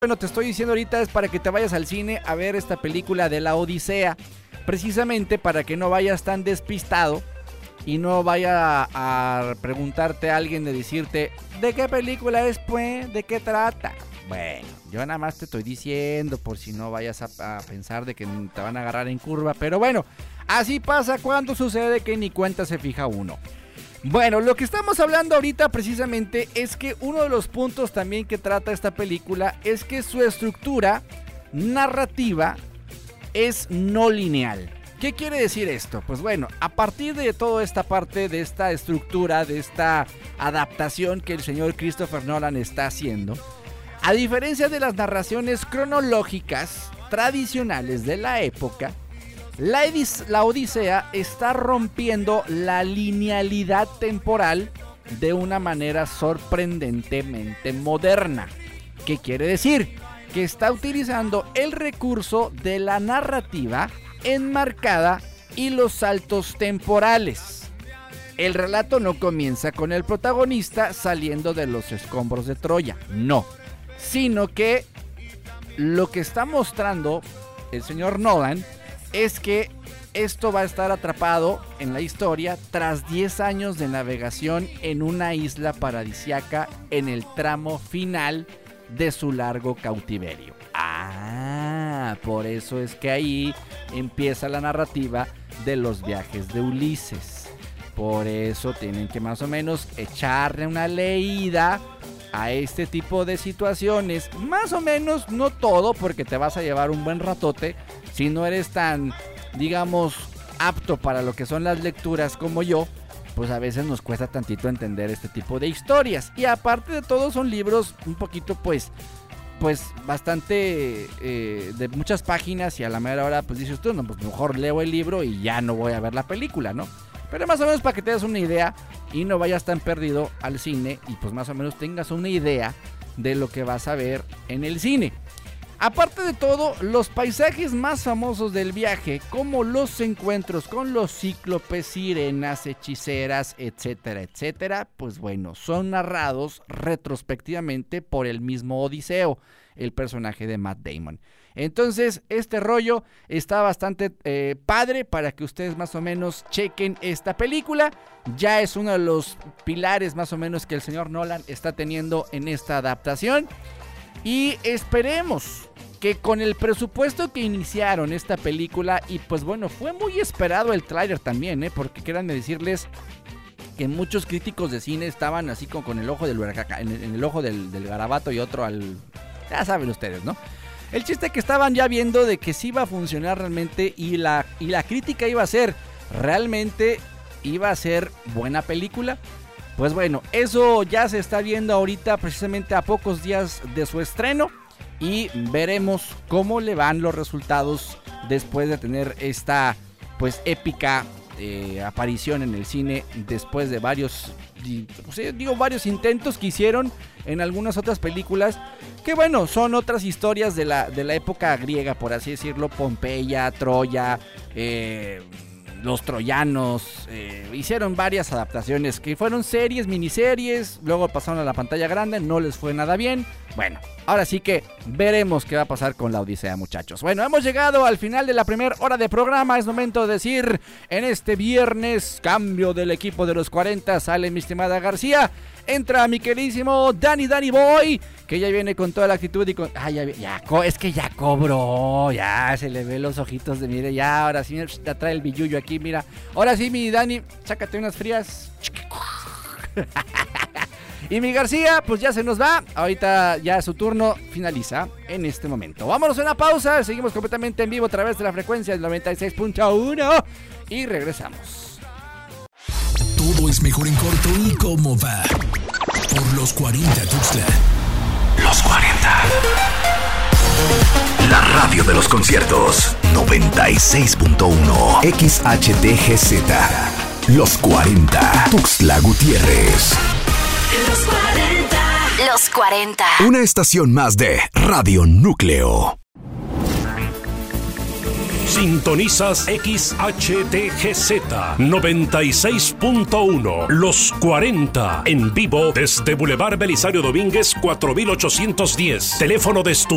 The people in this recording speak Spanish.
Bueno, te estoy diciendo ahorita es para que te vayas al cine a ver esta película de la Odisea, precisamente para que no vayas tan despistado y no vaya a preguntarte a alguien de decirte ¿de qué película es, pues? ¿De qué trata? Bueno, yo nada más te estoy diciendo por si no vayas a pensar de que te van a agarrar en curva, pero bueno, así pasa cuando sucede que ni cuenta se fija uno. Bueno, lo que estamos hablando ahorita precisamente es que uno de los puntos también que trata esta película es que su estructura narrativa es no lineal. ¿Qué quiere decir esto? Pues bueno, a partir de toda esta parte de esta estructura, de esta adaptación que el señor Christopher Nolan está haciendo, a diferencia de las narraciones cronológicas tradicionales de la época, la Odisea está rompiendo la linealidad temporal de una manera sorprendentemente moderna. ¿Qué quiere decir? Que está utilizando el recurso de la narrativa enmarcada y los saltos temporales. El relato no comienza con el protagonista saliendo de los escombros de Troya, no, sino que lo que está mostrando el señor Nolan es que esto va a estar atrapado en la historia tras 10 años de navegación en una isla paradisiaca en el tramo final de su largo cautiverio. Por eso es que ahí empieza la narrativa de los viajes de Ulises. Por eso tienen que más o menos echarle una leída a este tipo de situaciones. Más o menos, no todo, porque te vas a llevar un buen ratote si no eres tan, digamos, apto para lo que son las lecturas como yo. Pues a veces nos cuesta tantito entender este tipo de historias. Y aparte de todo son libros un poquito pues bastante de muchas páginas, y a la mera hora pues dices tú, no, pues mejor leo el libro y ya no voy a ver la película, ¿no? Pero más o menos para que te des una idea y no vayas tan perdido al cine y pues más o menos tengas una idea de lo que vas a ver en el cine. Aparte de todo, los paisajes más famosos del viaje, como los encuentros con los cíclopes, sirenas, hechiceras, etcétera, etcétera, pues bueno, son narrados retrospectivamente por el mismo Odiseo, el personaje de Matt Damon. Entonces, este rollo está bastante padre para que ustedes más o menos chequen esta película. Ya es uno de los pilares más o menos que el señor Nolan está teniendo en esta adaptación. Y esperemos que con el presupuesto que iniciaron esta película, y pues bueno, fue muy esperado el tráiler también, porque créanme decirles que muchos críticos de cine estaban así con el ojo del huracán, en el ojo del garabato y otro al... ya saben ustedes, ¿no? El chiste que estaban ya viendo de que sí iba a funcionar realmente y la crítica iba a ser, realmente iba a ser buena película. Pues bueno, eso ya se está viendo ahorita precisamente a pocos días de su estreno y veremos cómo le van los resultados después de tener esta pues épica aparición en el cine después de varios intentos que hicieron en algunas otras películas que bueno, son otras historias de la época griega, por así decirlo, Pompeya, Troya, los troyanos, hicieron varias adaptaciones que fueron series, miniseries, luego pasaron a la pantalla grande, no les fue nada bien. Bueno, ahora sí que veremos qué va a pasar con la Odisea, muchachos. Bueno, hemos llegado al final de la primera hora de programa. Es momento de decir, en este viernes, cambio del equipo de los 40, sale mi estimada García, entra mi queridísimo Danny Boy, que ya viene con toda la actitud y con... es que ya cobró, ya se le ve los ojitos de, mire, ya, ahora sí te trae el billuyo aquí, mira. Ahora sí, mi Dani, sácate unas frías. Y mi García, pues ya se nos va. Ahorita ya su turno finaliza en este momento. Vámonos a una pausa, seguimos completamente en vivo a través de la frecuencia del 96.1 y regresamos. Todo es mejor en corto y cómo va. Por los 40 Tuxtla. Los 40. La radio de los conciertos. 96.1 XHTGZ. Los 40. Tuxtla Gutiérrez. Los 40. Los 40. Una estación más de Radio Núcleo. Sintonizas XHTGZ 96.1 Los 40 en vivo desde Boulevard Belisario Domínguez 4810. Teléfono de estudio